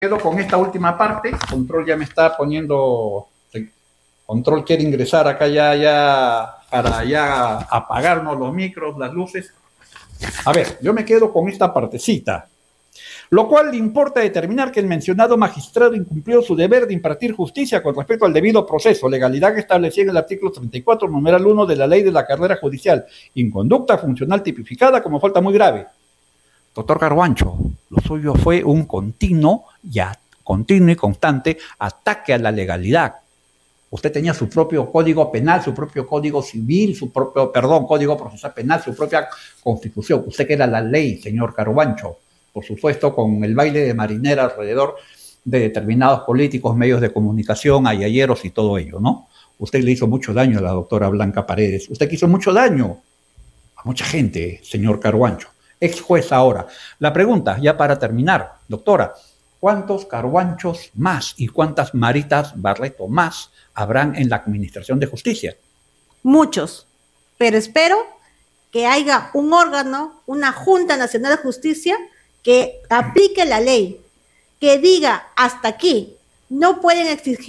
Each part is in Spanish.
quedo con esta última parte. Control ya me está poniendo. Control quiere ingresar acá ya para ya apagarnos los micros, las luces. A ver, yo me quedo con esta partecita. Lo cual le importa determinar que el mencionado magistrado incumplió su deber de impartir justicia con respecto al debido proceso, legalidad que establecía en el artículo 34, numeral 1 de la Ley de la Carrera Judicial, inconducta funcional tipificada como falta muy grave. Doctor Carhuancho, lo suyo fue un continuo y constante ataque a la legalidad. Usted tenía su propio código penal, su propio código civil, código procesal penal, su propia constitución. Usted que era la ley, señor Carhuancho. Por supuesto, con el baile de marinera alrededor de determinados políticos, medios de comunicación, ayayeros y todo ello, ¿no? Usted le hizo mucho daño a la doctora Blanca Paredes. Usted que hizo mucho daño a mucha gente, señor Carhuancho. Ex juez ahora. La pregunta, ya para terminar, doctora, ¿cuántos Carhuanchos más y cuántas Maritas Barreto más habrán en la Administración de Justicia? Muchos, pero espero que haya un órgano, una Junta Nacional de Justicia, que aplique la ley, que diga hasta aquí, no pueden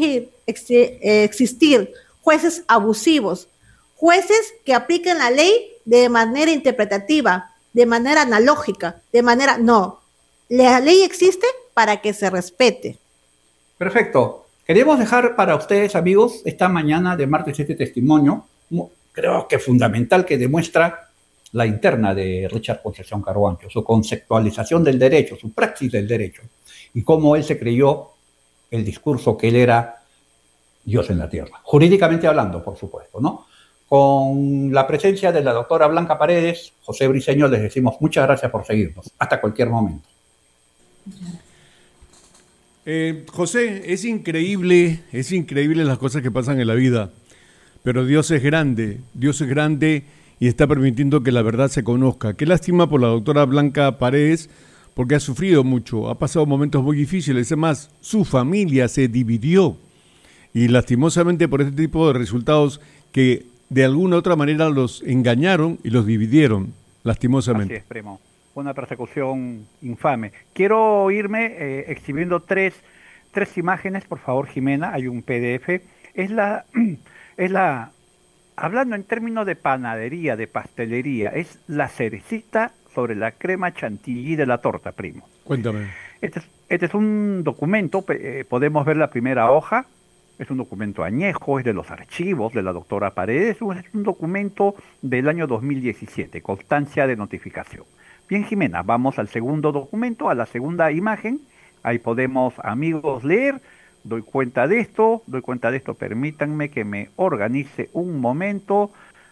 existir jueces abusivos, jueces que apliquen la ley de manera interpretativa, de manera analógica, no. La ley existe para que se respete. Perfecto. Queremos dejar para ustedes, amigos, esta mañana de martes este testimonio, creo que fundamental, que demuestra la interna de Richard Concepción Carhuancho, su conceptualización del derecho, su praxis del derecho, y cómo él se creyó el discurso que él era Dios en la tierra, jurídicamente hablando, por supuesto, ¿no? Con la presencia de la doctora Blanca Paredes, José Briceño, les decimos muchas gracias por seguirnos. Hasta cualquier momento. José, es increíble las cosas que pasan en la vida, pero Dios es grande y está permitiendo que la verdad se conozca. Qué lástima por la doctora Blanca Paredes, porque ha sufrido mucho, ha pasado momentos muy difíciles, además su familia se dividió y lastimosamente por este tipo de resultados que de alguna u otra manera los engañaron y los dividieron, lastimosamente. Así es, primo. Una persecución infame. Quiero irme exhibiendo tres imágenes, por favor, Jimena. Hay un PDF. Hablando en términos de panadería, de pastelería, es la cerecita sobre la crema chantilly de la torta, primo. Cuéntame. Este es un documento, podemos ver la primera hoja. Es un documento añejo, es de los archivos de la doctora Paredes. Es un documento del año 2017, constancia de notificación. Bien, Jimena, vamos al segundo documento, a la segunda imagen. Ahí podemos, amigos, leer. Doy cuenta de esto, permítanme que me organice un momento.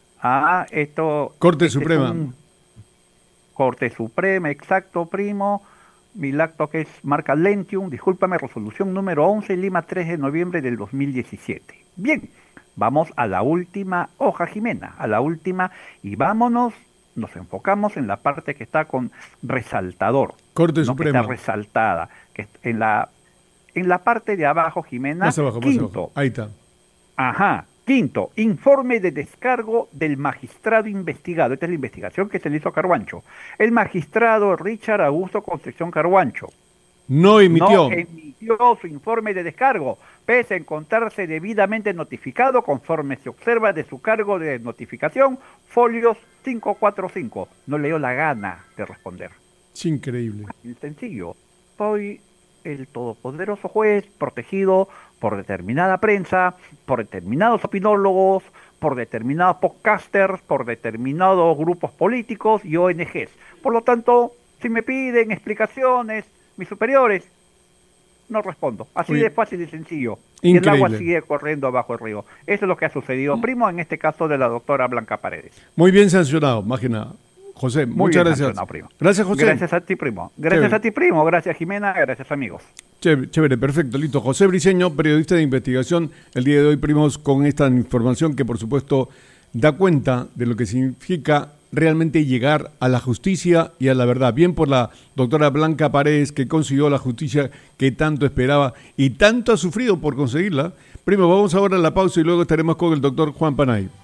Corte Suprema. Corte Suprema, exacto, primo. Mi lacto que es marca Lentium, discúlpame, resolución número 11, Lima, 3 de noviembre del 2017. Bien, vamos a la última hoja, Jimena, a la última, y vámonos. Nos enfocamos en la parte que está con resaltador. Corte Suprema. Que está resaltada. Que en la parte de abajo, Jimena. Más abajo, quinto. más abajo. Ahí está. Ajá. Quinto, informe de descargo del magistrado investigado. Esta es la investigación que se le hizo a Carhuancho. El magistrado Richard Augusto Concepción Carhuancho. No emitió su informe de descargo, pese a encontrarse debidamente notificado conforme se observa de su cargo de notificación, folios 545. No le dio la gana de responder. Es increíble. Sencillo. Soy el todopoderoso juez protegido por determinada prensa, por determinados opinólogos, por determinados podcasters, por determinados grupos políticos y ONGs. Por lo tanto, si me piden explicaciones, mis superiores, no respondo. Así de fácil y sencillo. Increíble. Y el agua sigue corriendo abajo el río. Eso es lo que ha sucedido, primo, en este caso de la doctora Blanca Paredes. Muy bien sancionado, más que nada. José, muchas gracias. Primo. Gracias, José. Gracias a ti, primo. Gracias a ti, primo. Gracias, Jimena. Gracias, amigos. Chévere, perfecto, listo. José Briceño, periodista de investigación, el día de hoy, primos, con esta información que, por supuesto, da cuenta de lo que significa realmente llegar a la justicia y a la verdad. Bien por la doctora Blanca Paredes, que consiguió la justicia que tanto esperaba y tanto ha sufrido por conseguirla. Primo, vamos ahora a la pausa y luego estaremos con el doctor Juan Panay.